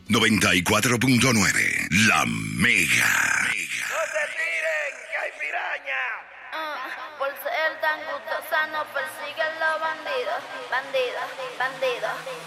94.9, La Mega. ¡No se tiren, que hay piraña! Por ser tan gustosa nos persiguen los bandidos, bandidos, bandidos.